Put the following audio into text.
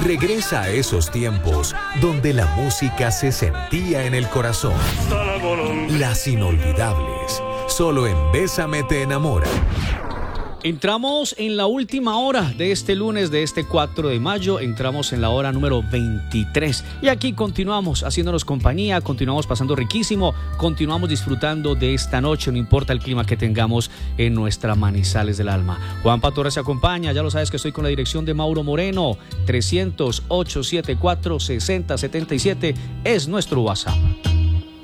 Regresa a esos tiempos donde la música se sentía en el corazón. Las inolvidables, solo en Bésame te enamora. Entramos en la última hora de este lunes, de este 4 de mayo, entramos en la hora número 23 y aquí continuamos haciéndonos compañía, continuamos pasando riquísimo, continuamos disfrutando de esta noche, no importa el clima que tengamos en nuestra Manizales del Alma. Juanpa Torres se acompaña, ya lo sabes que estoy con la dirección de Mauro Moreno, 300-874-6077 es nuestro WhatsApp.